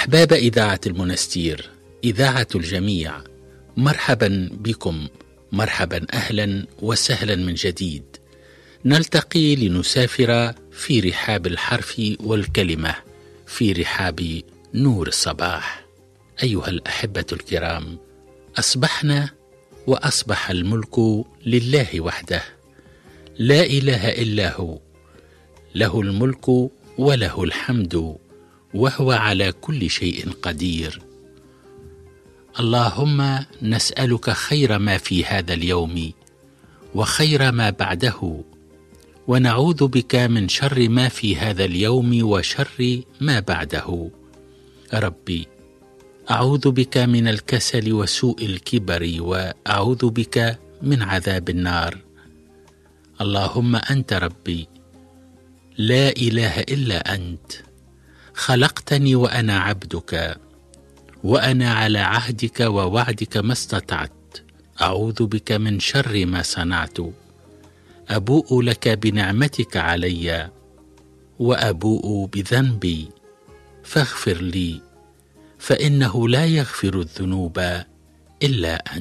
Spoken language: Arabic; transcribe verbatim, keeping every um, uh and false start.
أحباب إذاعة المنستير، إذاعة الجميع، مرحبا بكم، مرحبا أهلا وسهلا من جديد. نلتقي لنسافر في رحاب الحرف والكلمة، في رحاب نور الصباح. أيها الأحبة الكرام، أصبحنا وأصبح الملك لله وحده، لا إله إلا هو، له الملك وله الحمد، وهو على كل شيء قدير. اللهم نسألك خير ما في هذا اليوم وخير ما بعده، ونعوذ بك من شر ما في هذا اليوم وشر ما بعده. ربي، أعوذ بك من الكسل وسوء الكبر، وأعوذ بك من عذاب النار. اللهم أنت ربي، لا إله إلا أنت، خلقتني وأنا عبدك، وأنا على عهدك ووعدك ما استطعت. أعوذ بك من شر ما صنعت، أبوء لك بنعمتك علي وأبوء بذنبي، فاغفر لي، فإنه لا يغفر الذنوب إلا أنت.